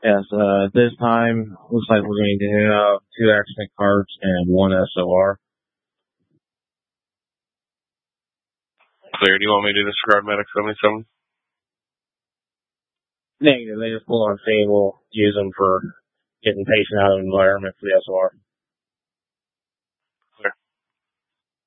Yes, this time, looks like we're going to have 2 accident cards and 1 SOR. Clear. Do you want me to disregard medic 77? Negative. They just pull on scene. We'll use them for getting patient out of the environment for the SOR.